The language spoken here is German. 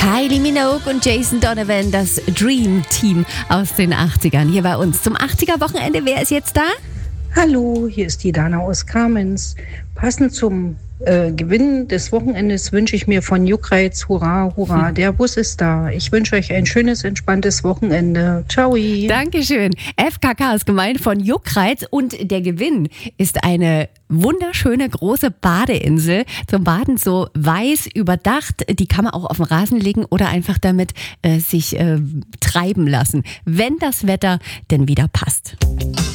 Kylie Minogue und Jason Donovan, das Dream Team aus den 80ern, hier bei uns. Zum 80er-Wochenende, wer ist jetzt da? Hallo, hier ist die Dana aus Kamenz. Passend zum Gewinn des Wochenendes wünsche ich mir von Juckreiz, hurra, hurra, der Bus ist da. Ich wünsche euch ein schönes, entspanntes Wochenende. Ciao. Dankeschön. FKK ist gemeint von Juckreiz und der Gewinn ist eine wunderschöne große Badeinsel zum Baden, so weiß überdacht. Die kann man auch auf den Rasen legen oder einfach damit sich treiben lassen, wenn das Wetter denn wieder passt.